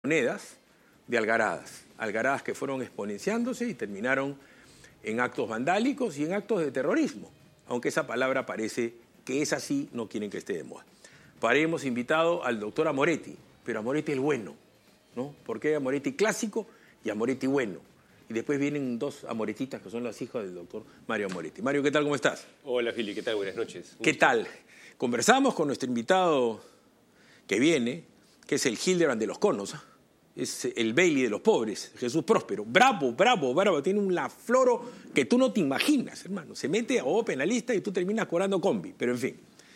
monedas de algaradas. Algaradas que fueron exponenciándose y terminaron en actos vandálicos y en actos de terrorismo. Aunque esa palabra parece que es así, no quieren que esté de moda. Para ello hemos invitado al doctor Amoretti, pero Amoretti el bueno, ¿no? Porque hay Amoretti clásico y Amoretti bueno. Y después vienen dos amoretitas que son las hijas del doctor Mario Amoretti. Mario, ¿qué tal? ¿Cómo estás? Hola, Fili, ¿qué tal? Buenas noches. ¿Qué tal? Conversamos con nuestro invitado que viene, que es el Hildebrand de los conos, es el Bailey de los pobres, Jesús Próspero. Bravo, bravo, bravo. Tiene un floro que tú no te imaginas, hermano. Se mete a abogado penalista y tú terminas cobrando combi. Pero en fin,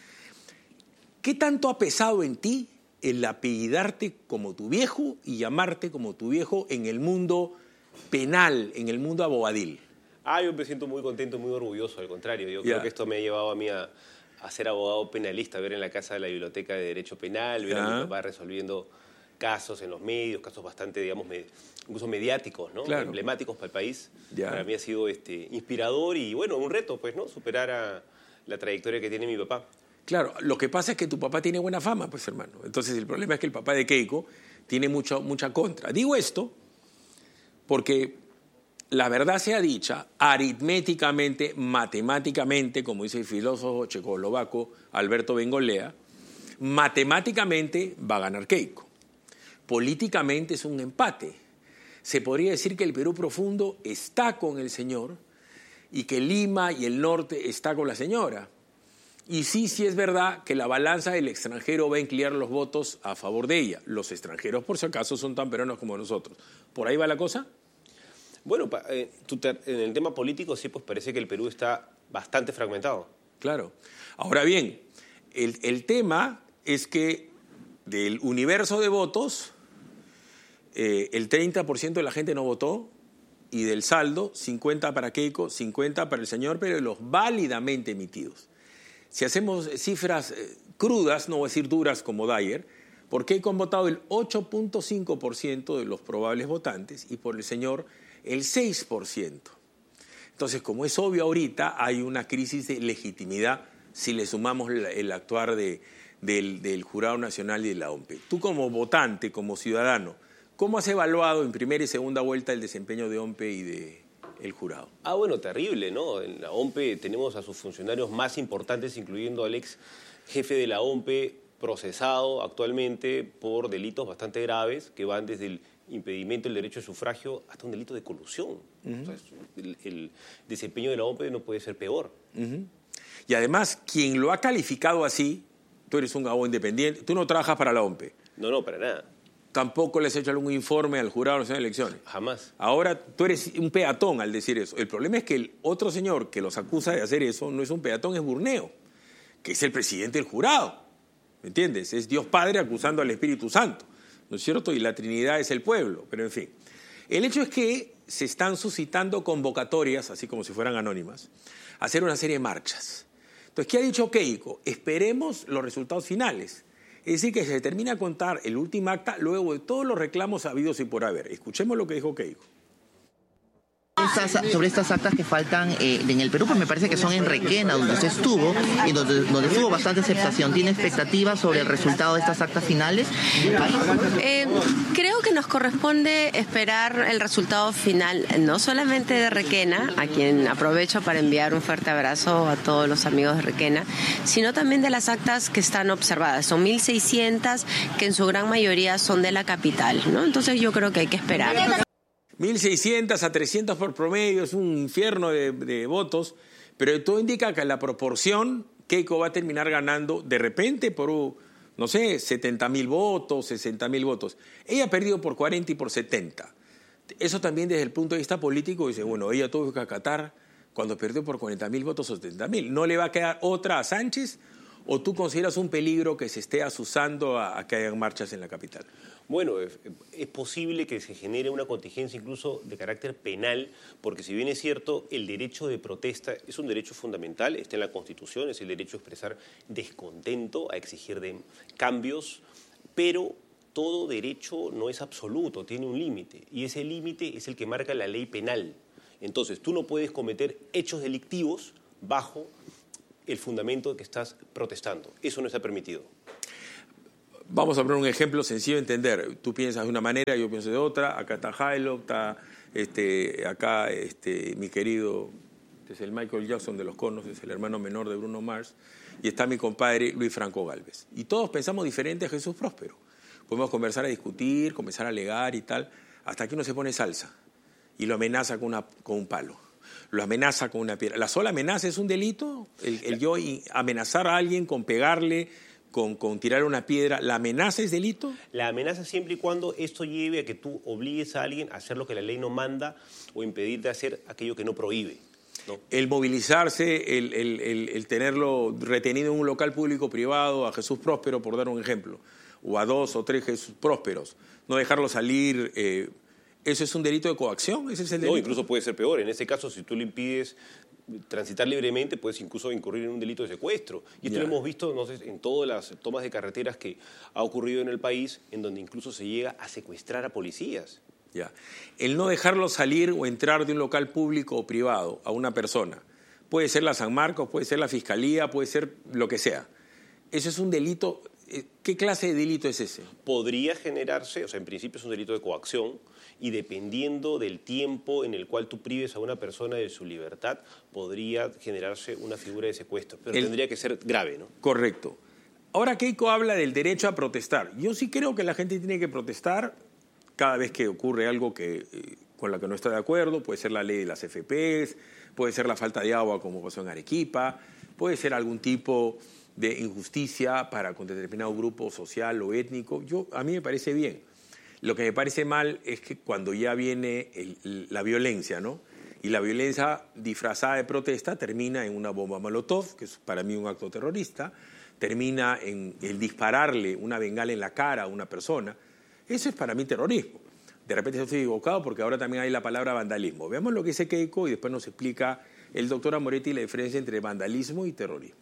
¿qué tanto ha pesado en ti el apellidarte como tu viejo y llamarte como tu viejo en el mundo penal, en el mundo abogadil? Yo me siento muy contento, muy orgulloso, al contrario. Yo creo que esto me ha llevado a mí a ser abogado penalista, ver en la casa de la Biblioteca de Derecho Penal, ver a mi papá resolviendo casos en los medios, casos bastante, digamos, incluso mediáticos, ¿no? Claro. Emblemáticos para el país. Para mí ha sido inspirador y, bueno, un reto, pues, ¿no? Superar a la trayectoria que tiene mi papá. Claro, lo que pasa es que tu papá tiene buena fama, pues, hermano. Entonces, el problema es que el papá de Keiko tiene mucha contra. Digo esto porque la verdad sea dicha, aritméticamente, matemáticamente, como dice el filósofo checoslovaco Alberto Bengolea, matemáticamente va a ganar Keiko. Políticamente es un empate. Se podría decir que el Perú profundo está con el señor y que Lima y el norte está con la señora. Y sí es verdad que la balanza del extranjero va a inclinar los votos a favor de ella. Los extranjeros, por si acaso, son tan peruanos como nosotros. ¿Por ahí va la cosa? Bueno, en el tema político sí, pues parece que el Perú está bastante fragmentado. Claro. Ahora bien, el tema es que del universo de votos, el 30% de la gente no votó y del saldo, 50 para Keiko, 50 para el señor, pero de los válidamente emitidos. Si hacemos cifras crudas, no voy a decir duras como Dyer, por Keiko han votado el 8.5% de los probables votantes y por el señor el 6%. Entonces, como es obvio ahorita, hay una crisis de legitimidad si le sumamos el actuar del Jurado Nacional y de la OMPE. Tú como votante, como ciudadano, ¿cómo has evaluado en primera y segunda vuelta el desempeño de OMPE y del jurado? Bueno, terrible, ¿no? En la OMPE tenemos a sus funcionarios más importantes, incluyendo al ex jefe de la OMPE, procesado actualmente por delitos bastante graves que van desde el impedimento del derecho de sufragio hasta un delito de colusión. O sea, el desempeño de la OMPE no puede ser peor. Y además, quien lo ha calificado así, tú eres un abogado independiente, tú no trabajas para la OMPE. No, para nada. Tampoco les has hecho algún informe al Jurado Nacional de Elecciones. Jamás. Ahora tú eres un peatón al decir eso. El problema es que el otro señor que los acusa de hacer eso no es un peatón, es Burneo, que es el presidente del jurado. ¿Me entiendes? Es Dios Padre acusando al Espíritu Santo, ¿no es cierto? Y la Trinidad es el pueblo, pero en fin. El hecho es que se están suscitando convocatorias, así como si fueran anónimas, a hacer una serie de marchas. Entonces, ¿qué ha dicho Keiko? Esperemos los resultados finales. Es decir, que se termina a contar el último acta luego de todos los reclamos habidos y por haber. Escuchemos lo que dijo Keiko. Sobre estas actas que faltan en el Perú, pues me parece que son en Requena, donde usted estuvo, y donde tuvo bastante aceptación. ¿Tiene expectativas sobre el resultado de estas actas finales? Creo que nos corresponde esperar el resultado final, no solamente de Requena, a quien aprovecho para enviar un fuerte abrazo a todos los amigos de Requena, sino también de las actas que están observadas. Son 1.600, que en su gran mayoría son de la capital, ¿no? Entonces yo creo que hay que esperar. 1.600 a 300 por promedio, es un infierno de votos, pero todo indica que la proporción, Keiko va a terminar ganando de repente por, no sé, 70.000 votos, 60.000 votos. Ella ha perdido por 40 y por 70. Eso también desde el punto de vista político dice, bueno, ella tuvo que acatar cuando perdió por 40.000 votos o 70.000. ¿No le va a quedar otra a Sánchez? ¿O tú consideras un peligro que se esté asusando a que hayan marchas en la capital? Bueno, es posible que se genere una contingencia incluso de carácter penal, porque si bien es cierto, el derecho de protesta es un derecho fundamental, está en la Constitución, es el derecho a expresar descontento, a exigir cambios, pero todo derecho no es absoluto, tiene un límite, y ese límite es el que marca la ley penal. Entonces, tú no puedes cometer hechos delictivos bajo el fundamento de que estás protestando. Eso no está permitido. vamos a poner un ejemplo sencillo de entender. Tú piensas de una manera, yo pienso de otra. Acá está Jailo, está mi querido, es el Michael Jackson de los Conos, es el hermano menor de Bruno Mars, y está mi compadre Luis Franco Gálvez. Y todos pensamos diferente a Jesús Próspero. Podemos conversar, a discutir, comenzar a alegar y tal, hasta que uno se pone salsa y lo amenaza con un palo. Lo amenaza con una piedra. ¿La sola amenaza es un delito? El yo amenazar a alguien con pegarle, con tirar una piedra, ¿la amenaza es delito? La amenaza siempre y cuando esto lleve a que tú obligues a alguien a hacer lo que la ley no manda o impedir de hacer aquello que no prohíbe, ¿no? El movilizarse, el tenerlo retenido en un local público privado, a Jesús Próspero, por dar un ejemplo, o a 2 o 3 Jesús Prósperos, no dejarlo salir, ¿eso es un delito de coacción? ¿Ese es el delito? No, incluso puede ser peor. En este caso, si tú le impides transitar libremente, puedes incluso incurrir en un delito de secuestro. Y esto lo hemos visto, no sé, en todas las tomas de carreteras que ha ocurrido en el país, en donde incluso se llega a secuestrar a policías. Ya. El no dejarlo salir o entrar de un local público o privado a una persona, puede ser la San Marcos, puede ser la Fiscalía, puede ser lo que sea. ¿Eso es un delito? ¿Qué clase de delito es ese? Podría generarse, o sea, en principio es un delito de coacción, y dependiendo del tiempo en el cual tú prives a una persona de su libertad, podría generarse una figura de secuestro, pero tendría que ser grave, ¿no? Correcto. Ahora Keiko habla del derecho a protestar. Yo sí creo que la gente tiene que protestar cada vez que ocurre algo con lo que no está de acuerdo. Puede ser la ley de las FPs, puede ser la falta de agua como pasó en Arequipa, puede ser algún tipo de injusticia con determinado grupo social o étnico. A mí me parece bien. Lo que me parece mal es que cuando ya viene la violencia, ¿no? Y la violencia disfrazada de protesta termina en una bomba molotov, que es para mí un acto terrorista, termina en el dispararle una bengala en la cara a una persona. Eso es para mí terrorismo. De repente estoy equivocado porque ahora también hay la palabra vandalismo. Veamos lo que dice Keiko y después nos explica el doctor Amoretti la diferencia entre vandalismo y terrorismo.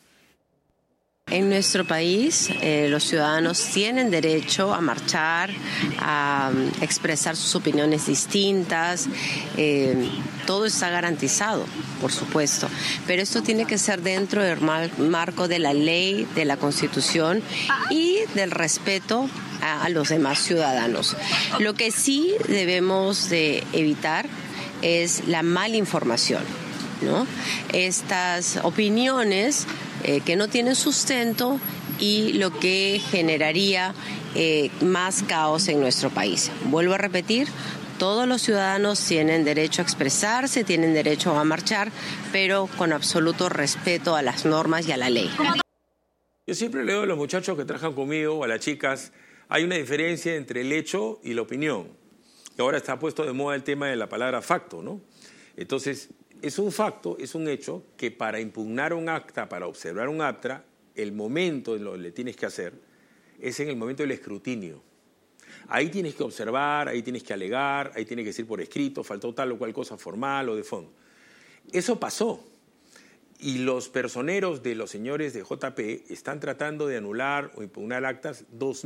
En nuestro país, los ciudadanos tienen derecho a marchar, a expresar sus opiniones distintas. Todo está garantizado, por supuesto. Pero esto tiene que ser dentro del marco de la ley, de la Constitución y del respeto a los demás ciudadanos. Lo que sí debemos de evitar es la malinformación, ¿no? Estas opiniones que no tienen sustento y lo que generaría más caos en nuestro país. Vuelvo a repetir, todos los ciudadanos tienen derecho a expresarse, tienen derecho a marchar, pero con absoluto respeto a las normas y a la ley. Yo siempre leo a los muchachos que trabajan conmigo, o a las chicas, hay una diferencia entre el hecho y la opinión. Y ahora está puesto de moda el tema de la palabra facto, ¿no? Entonces, es un facto, es un hecho que para impugnar un acta, para observar un acta, el momento en lo que le tienes que hacer es en el momento del escrutinio. Ahí tienes que observar, ahí tienes que alegar, ahí tienes que decir por escrito, faltó tal o cual cosa formal o de fondo. Eso pasó. Y los personeros de los señores de JP están tratando de anular o impugnar actas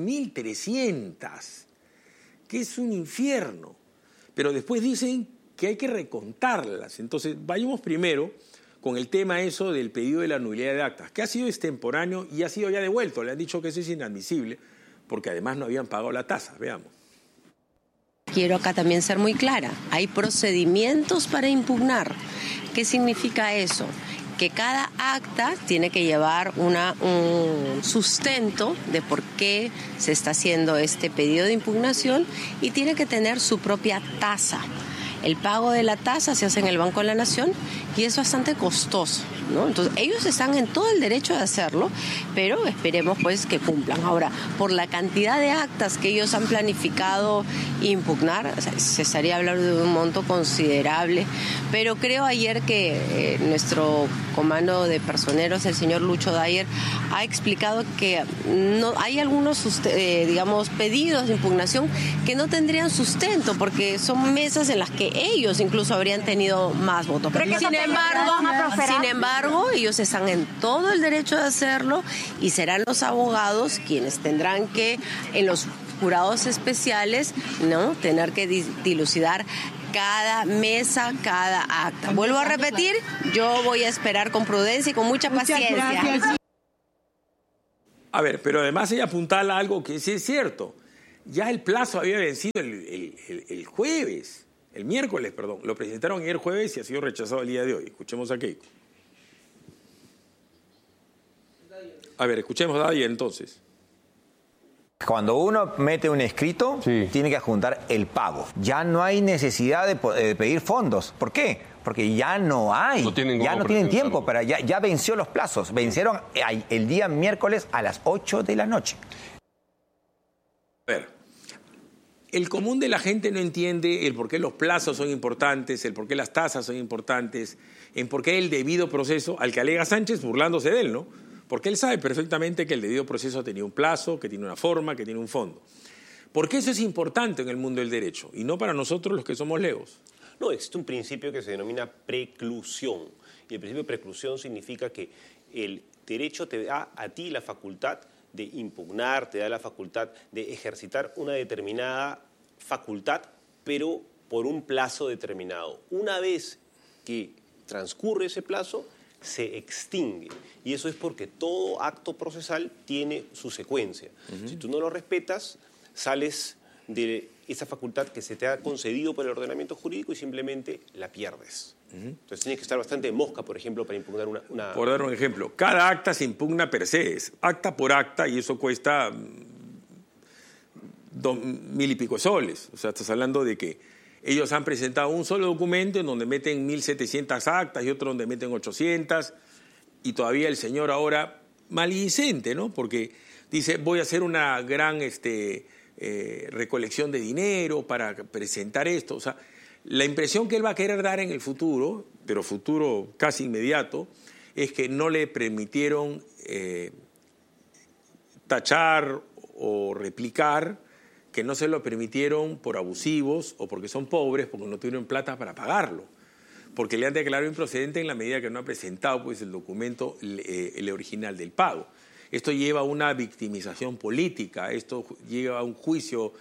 2.300, que es un infierno. Pero después dicen que hay que recontarlas. Entonces, vayamos primero con el tema eso del pedido de la nulidad de actas, que ha sido extemporáneo y ha sido ya devuelto. Le han dicho que eso es inadmisible, porque además no habían pagado la tasa. Veamos. Quiero acá también ser muy clara. Hay procedimientos para impugnar. ¿Qué significa eso? Que cada acta tiene que llevar un sustento de por qué se está haciendo este pedido de impugnación y tiene que tener su propia tasa. El pago de la tasa se hace en el Banco de la Nación y es bastante costoso, ¿no? Entonces, ellos están en todo el derecho de hacerlo, pero esperemos pues que cumplan. Ahora, por la cantidad de actas que ellos han planificado impugnar, se estaría hablando de un monto considerable, pero creo ayer que nuestro comando de personeros, el señor Lucho Dyer, ha explicado que no hay algunos pedidos de impugnación que no tendrían sustento, porque son mesas en las que ellos incluso habrían tenido más votos. Sin embargo, ellos están en todo el derecho de hacerlo y serán los abogados quienes tendrán que, en los jurados especiales, ¿no?, tener que dilucidar cada mesa, cada acta. Vuelvo a repetir, yo voy a esperar con prudencia y con mucha paciencia. A ver, pero además ella apuntala algo que sí es cierto. Ya el plazo había vencido el jueves, el miércoles, perdón. Lo presentaron ayer jueves y ha sido rechazado el día de hoy. Escuchemos a Keiko. A ver, escuchemos a David entonces. Cuando uno mete un escrito, tiene que adjuntar el pago. Ya no hay necesidad de pedir fondos. ¿Por qué? Porque ya no hay. Ya no tienen tiempo, ya venció los plazos. Vencieron el día miércoles a las 8 de la noche. A ver, el común de la gente no entiende el por qué los plazos son importantes, el por qué las tasas son importantes, en por qué el debido proceso, al que alega Sánchez burlándose de él, ¿no? Porque él sabe perfectamente que el debido proceso tenía un plazo, que tiene una forma, que tiene un fondo. ¿Por qué eso es importante en el mundo del derecho? Y no para nosotros los que somos legos. No, existe un principio que se denomina preclusión. Y el principio de preclusión significa que el derecho te da a ti la facultad de impugnar, te da la facultad de ejercitar una determinada facultad, pero por un plazo determinado. Una vez que transcurre ese plazo, se extingue. Y eso es porque todo acto procesal tiene su secuencia. Si tú no lo respetas, sales de esa facultad que se te ha concedido por el ordenamiento jurídico y simplemente la pierdes. Entonces tienes que estar bastante mosca, por ejemplo, para impugnar una... Por dar un ejemplo, cada acta se impugna per se, es acta por acta, y eso cuesta 2.000 y pico soles. O sea, estás hablando de que ellos han presentado un solo documento en donde meten 1.700 actas y otro donde meten 800, y todavía el señor ahora maledicente, ¿no? Porque dice, voy a hacer una gran recolección de dinero para presentar esto. O sea, la impresión que él va a querer dar en el futuro, pero futuro casi inmediato, es que no le permitieron tachar o replicar, que no se lo permitieron por abusivos o porque son pobres, porque no tuvieron plata para pagarlo, porque le han declarado improcedente en la medida que no ha presentado pues, el documento el original del pago. Esto lleva a una victimización política, esto lleva a un juicio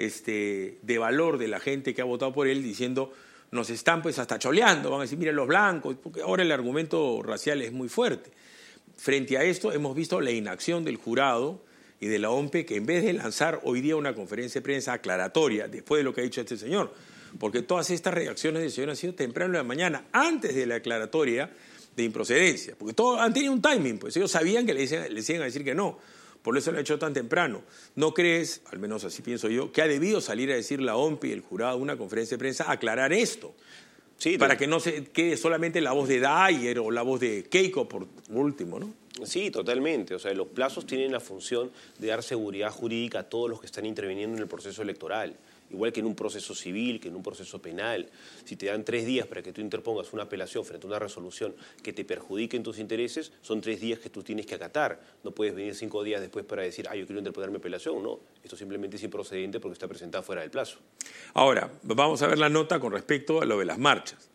de valor de la gente que ha votado por él, diciendo, nos están pues hasta choleando, van a decir, miren los blancos, porque ahora el argumento racial es muy fuerte. Frente a esto hemos visto la inacción del jurado y de la OMPE, que en vez de lanzar hoy día una conferencia de prensa aclaratoria, después de lo que ha dicho este señor, porque todas estas reacciones del señor han sido temprano en la mañana, antes de la aclaratoria de improcedencia, porque todos han tenido un timing, pues ellos sabían que le iban a decir que no, por eso lo ha hecho tan temprano. ¿No crees, al menos así pienso yo, que ha debido salir a decir la OMPE y el jurado una conferencia de prensa, aclarar esto? Sí, para que no se quede solamente la voz de Dyer o la voz de Keiko por último, ¿no? Sí, totalmente. O sea, los plazos tienen la función de dar seguridad jurídica a todos los que están interviniendo en el proceso electoral. Igual que en un proceso civil, que en un proceso penal. Si te dan 3 días para que tú interpongas una apelación frente a una resolución que te perjudique en tus intereses, son 3 días que tú tienes que acatar. No puedes venir 5 días después para decir, yo quiero interponer mi apelación. No, esto simplemente es improcedente porque está presentado fuera del plazo. Ahora, vamos a ver la nota con respecto a lo de las marchas.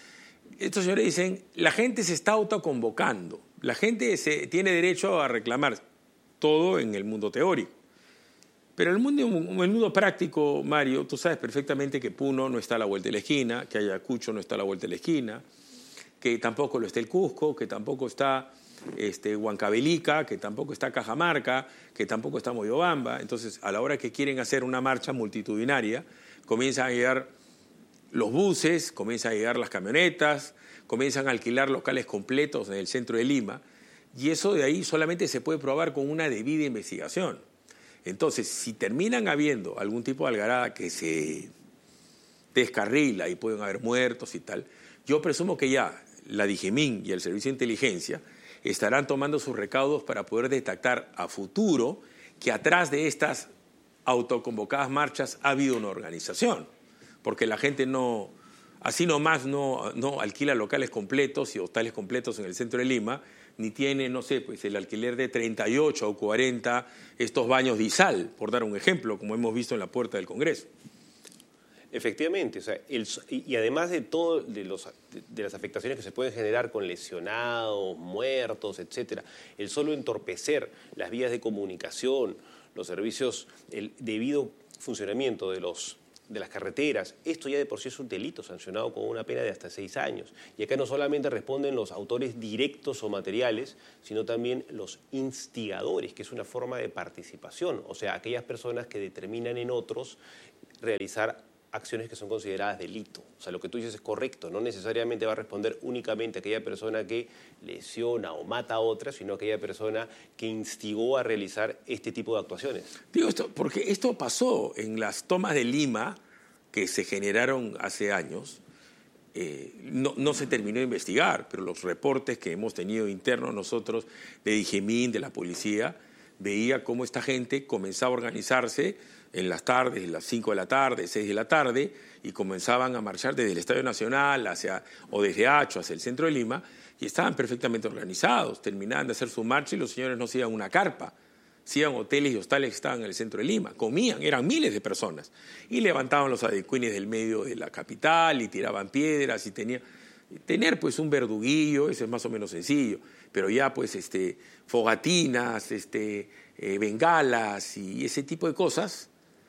Estos señores dicen, la gente se está autoconvocando. La gente tiene derecho a reclamar todo en el mundo teórico. Pero en el mundo práctico, Mario, tú sabes perfectamente que Puno no está a la vuelta de la esquina, que Ayacucho no está a la vuelta de la esquina, que tampoco lo está el Cusco, que tampoco está Huancavelica, que tampoco está Cajamarca, que tampoco está Moyobamba. Entonces, a la hora que quieren hacer una marcha multitudinaria, comienzan a llegar los buses, comienzan a llegar las camionetas, comienzan a alquilar locales completos en el centro de Lima, y eso de ahí solamente se puede probar con una debida investigación. Entonces, si terminan habiendo algún tipo de algarada que se descarrila y pueden haber muertos y tal, yo presumo que ya la DIGEMIN y el Servicio de Inteligencia estarán tomando sus recaudos para poder detectar a futuro que atrás de estas autoconvocadas marchas ha habido una organización, porque la gente no, así nomás no alquila locales completos y hostales completos en el centro de Lima, ni tiene, no sé, pues el alquiler de 38 o 40 estos baños de Izal, por dar un ejemplo, como hemos visto en la puerta del Congreso. Efectivamente, o sea, y además de todo de las afectaciones que se pueden generar con lesionados, muertos, etcétera, el solo entorpecer las vías de comunicación, los servicios, el debido funcionamiento de los las carreteras. Esto ya de por sí es un delito sancionado con una pena de hasta 6 años. Y acá no solamente responden los autores directos o materiales, sino también los instigadores, que es una forma de participación. O sea, aquellas personas que determinan en otros realizar acciones que son consideradas delito. O sea, lo que tú dices es correcto. No necesariamente va a responder únicamente aquella persona que lesiona o mata a otra, sino aquella persona que instigó a realizar este tipo de actuaciones. Digo esto porque esto pasó en las tomas de Lima que se generaron hace años. No se terminó de investigar, pero los reportes que hemos tenido internos nosotros de Digemín, de la policía, veía cómo esta gente comenzaba a organizarse en las tardes, las 5 de la tarde, 6 de la tarde, y comenzaban a marchar desde el Estadio Nacional o desde Hacho hacia el centro de Lima, y estaban perfectamente organizados. Terminaban de hacer su marcha y los señores no se iban a una carpa, se iban a hoteles y hostales que estaban en el centro de Lima, comían, eran miles de personas, y levantaban los adecuines del medio de la capital y tiraban piedras, y tener pues un verduguillo, eso es más o menos sencillo, pero ya pues fogatinas, bengalas y ese tipo de cosas,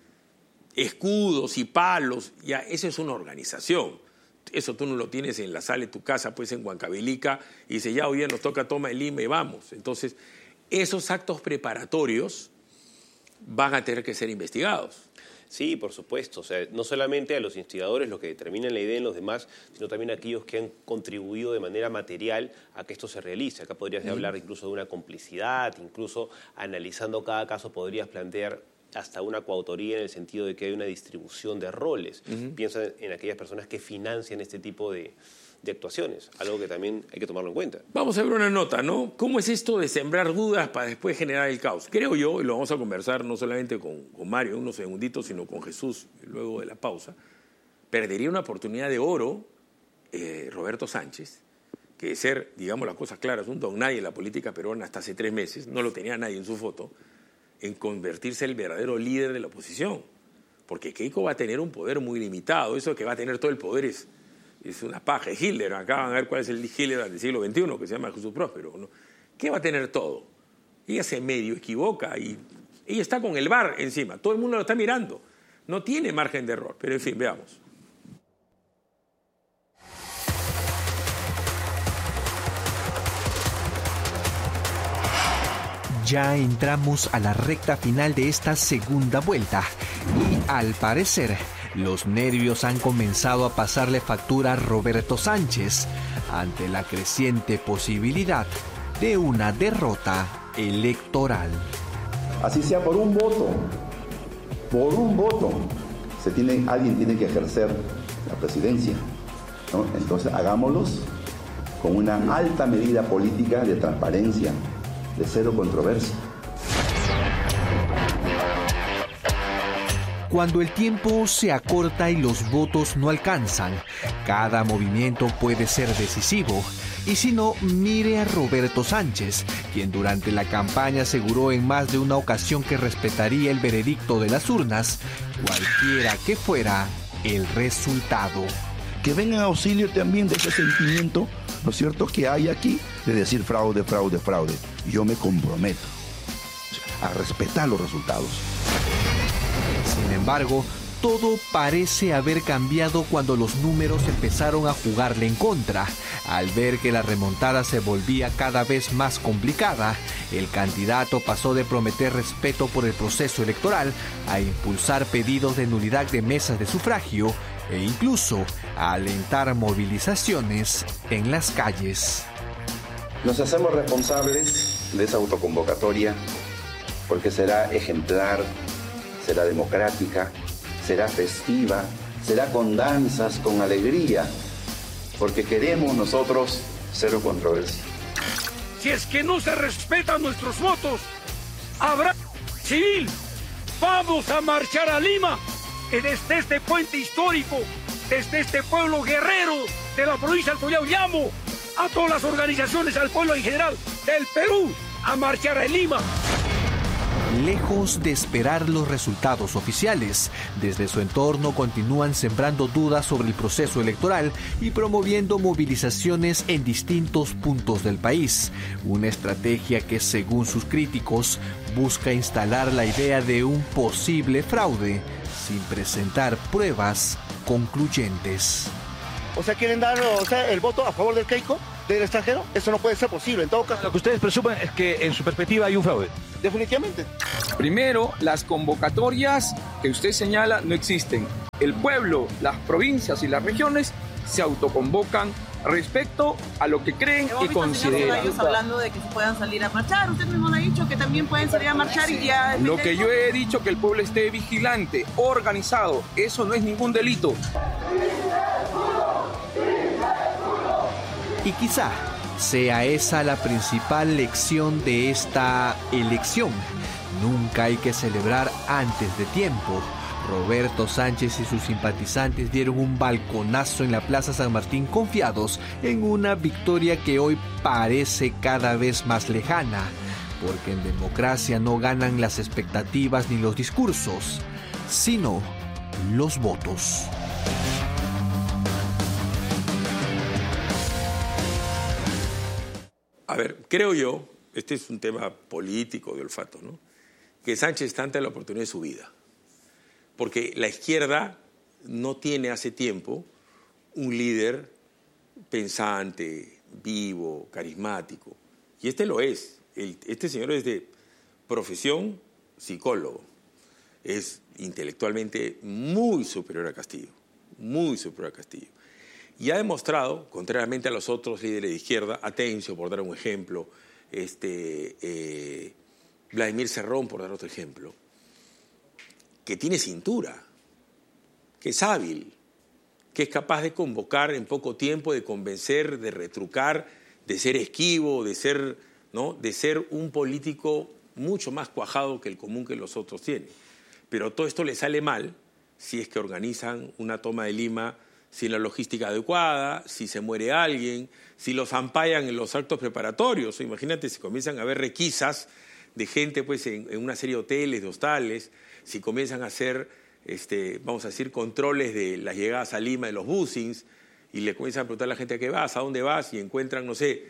escudos y palos, ya eso es una organización. Eso tú no lo tienes en la sala de tu casa, pues en Huancavelica, y dices, ya hoy día nos toca toma de Lima y vamos. Entonces, esos actos preparatorios van a tener que ser investigados. Sí, por supuesto. O sea, no solamente a los instigadores, los que determinan la idea en los demás, sino también a aquellos que han contribuido de manera material a que esto se realice. Acá podrías hablar incluso de una complicidad, incluso analizando cada caso podrías plantear hasta una coautoría en el sentido de que hay una distribución de roles. Piensa en aquellas personas que financian este tipo de actuaciones, algo que también hay que tomarlo en cuenta. Vamos a ver una nota, ¿no? ¿Cómo es esto de sembrar dudas para después generar el caos? Creo yo, y lo vamos a conversar no solamente con Mario en unos segunditos, sino con Jesús luego de la pausa, perdería una oportunidad de oro Roberto Sánchez, que de ser, digamos las cosas claras, un don nadie en la política peruana hasta hace 3 meses, no lo tenía nadie en su foto, en convertirse en el verdadero líder de la oposición. Porque Keiko va a tener un poder muy limitado. Eso que va a tener todo el poder es una paja. Hitler, acá van a ver cuál es el Hitler del siglo XXI, que se llama Jesús Próspero, ¿no? ¿Qué va a tener todo? Ella se medio equivoca y ella está con el VAR encima. Todo el mundo lo está mirando. No tiene margen de error. Pero en fin, veamos. Ya entramos a la recta final de esta segunda vuelta y al parecer los nervios han comenzado a pasarle factura a Roberto Sánchez ante la creciente posibilidad de una derrota electoral. Así sea por un voto, alguien tiene que ejercer la presidencia, ¿no? Entonces hagámoslos con una alta medida política de transparencia, de cero controversia. Cuando el tiempo se acorta y los votos no alcanzan, cada movimiento puede ser decisivo. Y si no, mire a Roberto Sánchez, quien durante la campaña aseguró en más de una ocasión que respetaría el veredicto de las urnas, cualquiera que fuera el resultado. Que vengan a auxilio también de ese sentimiento, ¿no es cierto?, que hay aquí, de decir fraude, fraude, fraude. Yo me comprometo a respetar los resultados. Sin embargo, todo parece haber cambiado cuando los números empezaron a jugarle en contra. Al ver que la remontada se volvía cada vez más complicada, el candidato pasó de prometer respeto por el proceso electoral a impulsar pedidos de nulidad de mesas de sufragio e incluso a alentar movilizaciones en las calles. Nos hacemos responsables de esa autoconvocatoria porque será ejemplar, será democrática, será festiva, será con danzas, con alegría, porque queremos nosotros cero controversia. Si es que no se respetan nuestros votos, habrá civil. Vamos a marchar a Lima, desde este puente histórico, desde este pueblo guerrero de la provincia del Collao. Llamo a todas las organizaciones, al pueblo en general del Perú, a marchar a Lima. Lejos de esperar los resultados oficiales, desde su entorno continúan sembrando dudas sobre el proceso electoral y promoviendo movilizaciones en distintos puntos del país. Una estrategia que, según sus críticos, busca instalar la idea de un posible fraude, sin presentar pruebas concluyentes. O sea, ¿quieren dar el voto a favor del Keiko, del extranjero? Eso no puede ser posible. En todo caso, Lo que ustedes presumen es que en su perspectiva hay un fraude. definitivamente. Primero, las convocatorias que usted señala no existen. El pueblo, las provincias y las regiones se autoconvocan respecto a lo que creen y consideran. Ellos hablando de que se puedan salir a marchar. Usted mismo ha dicho que también pueden salir a marchar y ya... Lo que yo he dicho, que el pueblo esté vigilante, organizado, eso no es ningún delito. Y quizá sea esa la principal lección de esta elección. Nunca hay que celebrar antes de tiempo. Roberto Sánchez y sus simpatizantes dieron un balconazo en la Plaza San Martín confiados en una victoria que hoy parece cada vez más lejana, porque en democracia no ganan las expectativas ni los discursos, sino los votos. A ver, creo yo, este es un tema político de olfato, ¿no?, que Sánchez está ante la oportunidad de su vida. Porque la izquierda no tiene hace tiempo un líder pensante, vivo, carismático. Y este lo es. Este señor es de profesión psicólogo. Es intelectualmente muy superior a Castillo. Muy superior a Castillo. Y ha demostrado, contrariamente a los otros líderes de izquierda, Atencio, por dar un ejemplo, Vladimir Cerrón, por dar otro ejemplo, que tiene cintura, que es hábil, que es capaz de convocar en poco tiempo, de convencer, de retrucar, de ser esquivo, de ser un político mucho más cuajado que el común que los otros tienen. Pero todo esto le sale mal si es que organizan una toma de Lima sin la logística adecuada, si se muere alguien, si los ampayan en los actos preparatorios. Imagínate si comienzan a haber requisas de gente pues, en una serie de hoteles, de hostales, si comienzan a hacer, vamos a decir, controles de las llegadas a Lima de los busings y le comienzan a preguntar a la gente a qué vas, a dónde vas, y encuentran, no sé,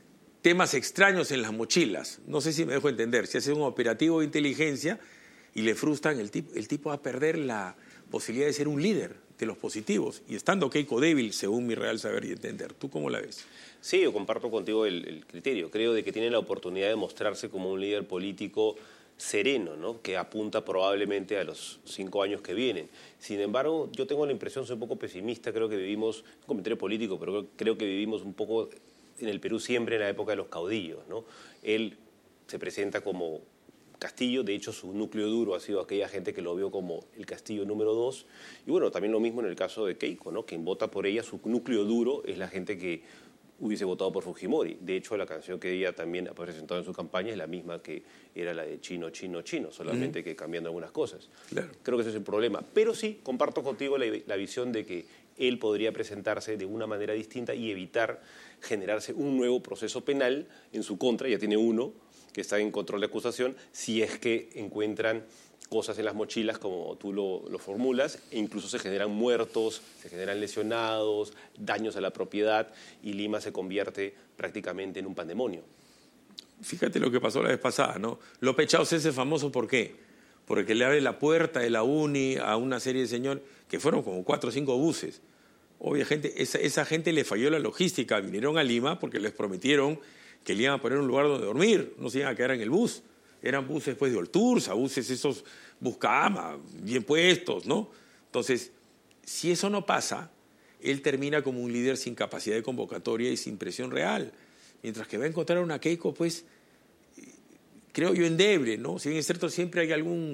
temas extraños en las mochilas. No sé si me dejo entender. Si hacen un operativo de inteligencia y le frustran, el tipo va a perder la posibilidad de ser un líder de los positivos. Y estando Keiko débil, según mi real saber y entender. ¿Tú cómo la ves? Sí, yo comparto contigo el criterio. Creo de que tiene la oportunidad de mostrarse como un líder político sereno, ¿no?, que apunta probablemente a los 5 años que vienen. Sin embargo, yo tengo la impresión, soy un poco pesimista, creo que vivimos, un comentario político, pero creo que vivimos un poco en el Perú siempre en la época de los caudillos, ¿no? Él se presenta como Castillo, de hecho su núcleo duro ha sido aquella gente que lo vio como el Castillo número 2, y bueno, también lo mismo en el caso de Keiko, ¿no?, quien vota por ella, su núcleo duro es la gente que hubiese votado por Fujimori. De hecho, la canción que ella también ha presentado en su campaña es la misma que era la de Chino, Chino, Chino, solamente que cambiando algunas cosas. Claro. Creo que ese es el problema. Pero sí, comparto contigo la visión de que él podría presentarse de una manera distinta y evitar generarse un nuevo proceso penal en su contra, ya tiene uno que está en control de acusación, si es que encuentran cosas en las mochilas, como tú lo formulas, e incluso se generan muertos, se generan lesionados, daños a la propiedad, y Lima se convierte prácticamente en un pandemonio. Fíjate lo que pasó la vez pasada, ¿no? López Chauz es famoso, ¿por qué? Porque le abre la puerta de la UNI a una serie de señores, que fueron como 4 o 5 buses. Obviamente, esa gente le falló la logística, vinieron a Lima porque les prometieron que le iban a poner un lugar donde dormir, no se iban a quedar en el bus. Eran buses pues, de Olturza, buses esos Buscama, bien puestos, ¿no? Entonces, si eso no pasa, él termina como un líder sin capacidad de convocatoria y sin presión real. Mientras que va a encontrar una Keiko, pues, creo yo, endeble, ¿no? Si bien es cierto, siempre hay algún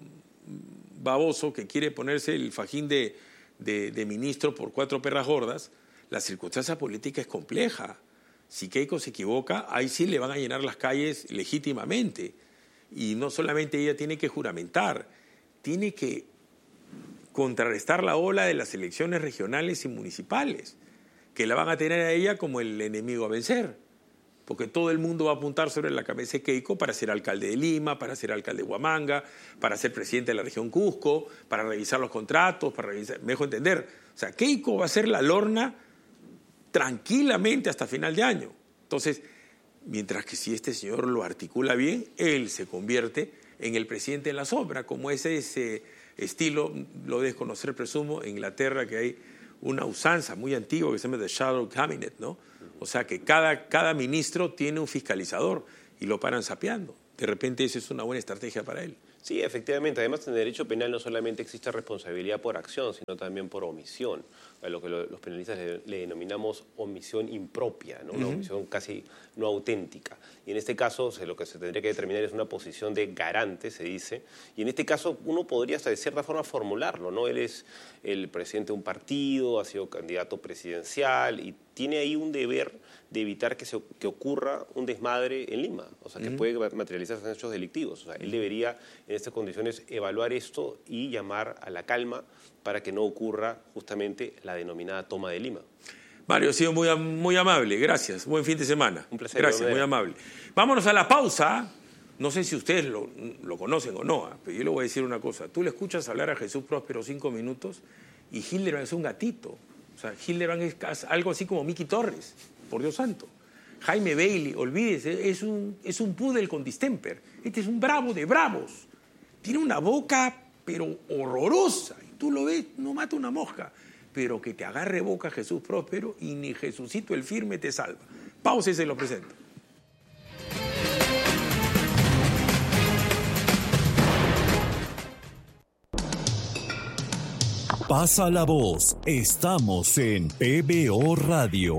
baboso que quiere ponerse el fajín de ministro por 4 perras gordas, la circunstancia política es compleja. Si Keiko se equivoca, ahí sí le van a llenar las calles legítimamente. Y no solamente ella tiene que juramentar, tiene que contrarrestar la ola de las elecciones regionales y municipales, que la van a tener a ella como el enemigo a vencer. Porque todo el mundo va a apuntar sobre la cabeza de Keiko para ser alcalde de Lima, para ser alcalde de Huamanga, para ser presidente de la región Cusco, para revisar los contratos, para revisar... Me dejo entender. O sea, Keiko va a ser la lorna tranquilamente hasta final de año. Entonces, mientras que si este señor lo articula bien, él se convierte en el presidente en la sombra, como ese estilo, lo debes conocer, presumo, en Inglaterra, que hay una usanza muy antigua que se llama The Shadow Cabinet, ¿no? O sea, que cada ministro tiene un fiscalizador y lo paran sapeando. De repente esa es una buena estrategia para él. Sí, efectivamente. Además, en el derecho penal no solamente existe responsabilidad por acción, sino también por omisión. A lo que los penalistas le denominamos omisión impropia, ¿no? Una omisión casi no auténtica. Y en este caso, lo que se tendría que determinar es una posición de garante, se dice. Y en este caso, uno podría hasta de cierta forma formularlo, ¿no? Él es el presidente de un partido, ha sido candidato presidencial y tiene ahí un deber de evitar que ocurra un desmadre en Lima, o sea, que puede materializarse en hechos delictivos. O sea, él debería, en estas condiciones, evaluar esto y llamar a la calma para que no ocurra justamente la denominada toma de Lima. Mario, ha sido muy amable, gracias. Buen fin de semana. Un placer. Gracias, muy amable. Vámonos a la pausa. No sé si ustedes lo conocen o no, pero yo le voy a decir una cosa. Tú le escuchas hablar a Jesús Próspero 5 minutos y Hildebrand es un gatito. O sea, Hildebrand es algo así como Miki Torres, por Dios santo. Jaime Bailey, olvídese, es un poodle con distemper. Este es un bravo de bravos. Tiene una boca, pero horrorosa. Y tú lo ves, no mata una mosca. Pero que te agarre boca Jesús Próspero y ni Jesucito el firme te salva. Pausa y se lo presento. Pasa la voz, estamos en PBO Radio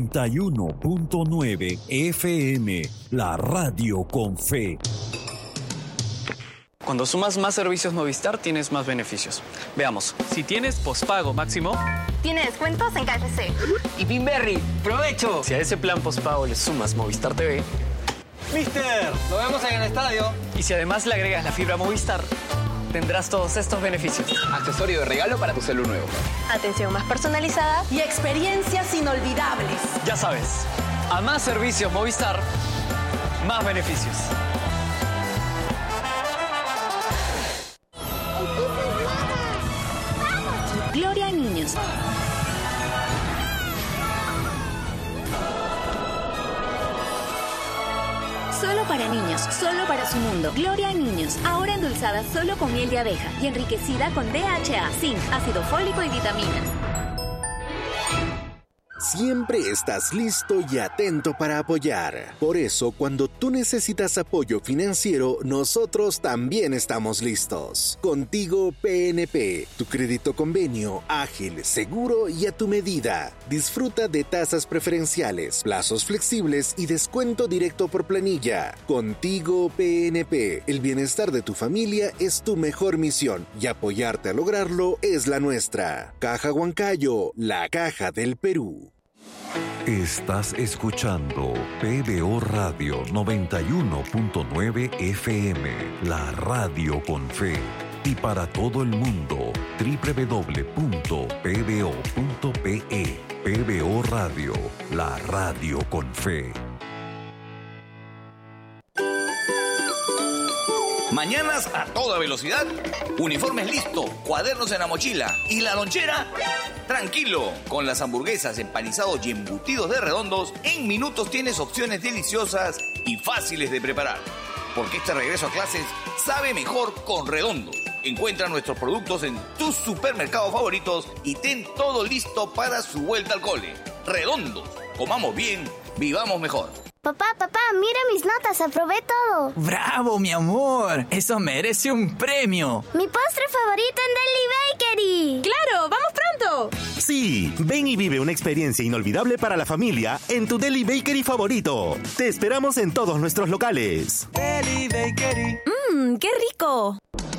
91.9 FM, la radio con fe. Cuando sumas más servicios Movistar, tienes más beneficios. Veamos. Si tienes pospago máximo, tiene descuentos en KFC. Y Pinberry, ¡provecho! Si a ese plan pospago le sumas Movistar TV, ¡Mister! ¡Lo vemos en el estadio! Y si además le agregas la fibra Movistar, tendrás todos estos beneficios. Accesorio de regalo para tu celu nuevo. Atención más personalizada y experiencias inolvidables. Ya sabes, a más servicios Movistar, más beneficios. Gloria a niños. Solo para niños, solo para su mundo. Gloria a niños, ahora endulzada solo con miel de abeja y enriquecida con DHA, zinc, ácido fólico y vitaminas. Siempre estás listo y atento para apoyar. Por eso, cuando tú necesitas apoyo financiero, nosotros también estamos listos. Contigo PNP, tu crédito convenio, ágil, seguro y a tu medida. Disfruta de tasas preferenciales, plazos flexibles y descuento directo por planilla. Contigo PNP, el bienestar de tu familia es tu mejor misión y apoyarte a lograrlo es la nuestra. Caja Huancayo, la caja del Perú. Estás escuchando PBO Radio 91.9 FM, la radio con fe. Y para todo el mundo, www.pbo.pe. PBO Radio, la radio con fe. Mañanas a toda velocidad, uniformes listo, cuadernos en la mochila y la lonchera, tranquilo. Con las hamburguesas, empanizados y embutidos de Redondos, en minutos tienes opciones deliciosas y fáciles de preparar. Porque este regreso a clases sabe mejor con Redondos. Encuentra nuestros productos en tus supermercados favoritos y ten todo listo para su vuelta al cole. Redondos, comamos bien, vivamos mejor. Papá, mira mis notas, aprobé todo. ¡Bravo, mi amor! Eso merece un premio. Mi postre favorito en Deli Bakery. ¡Claro! ¡Vamos pronto! Sí, ven y vive una experiencia inolvidable para la familia en tu Deli Bakery favorito. Te esperamos en todos nuestros locales. Deli Bakery. ¡Qué rico!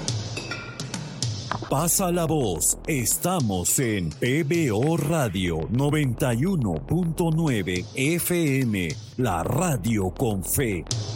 Pasa la voz, estamos en PBO Radio 91.9 FM, la radio con fe.